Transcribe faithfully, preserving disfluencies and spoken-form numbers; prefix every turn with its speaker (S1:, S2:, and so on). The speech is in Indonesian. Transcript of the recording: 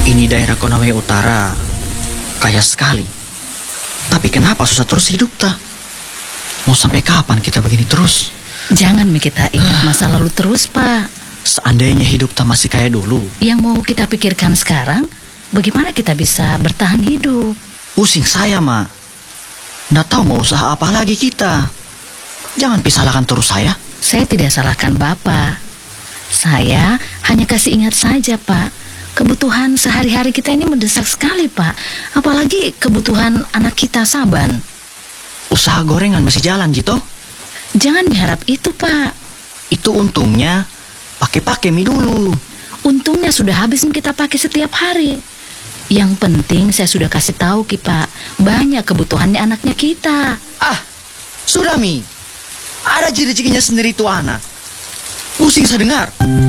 S1: Ini daerah Konawe Utara kaya sekali. Tapi kenapa susah terus hidup ta? Mau sampai kapan kita begini terus?
S2: Jangan kita ingat masa lalu terus, Pak.
S1: Seandainya hidup ta masih kayak dulu.
S2: Yang mau kita pikirkan sekarang, bagaimana kita bisa bertahan hidup.
S1: Pusing saya, Mak. Nggak tahu mau usaha apa lagi kita. Jangan pisalahkan terus saya.
S2: Saya tidak salahkan Bapak. Saya hanya kasih ingat saja, Pak. Kebutuhan sehari-hari kita ini mendesak sekali, Pak. Apalagi kebutuhan anak kita, Saban.
S1: Usaha gorengan masih jalan gitu.
S2: Jangan diharap itu, Pak.
S1: Itu untungnya pakai-pakai mie dulu.
S2: Untungnya sudah habis kita pakai setiap hari. Yang penting saya sudah kasih tahu, Ki, Pak. Banyak kebutuhannya anaknya kita.
S1: Ah, sudah Mi. Ada rezeki-rezekinya sendiri tuh anak. Pusing saya dengar.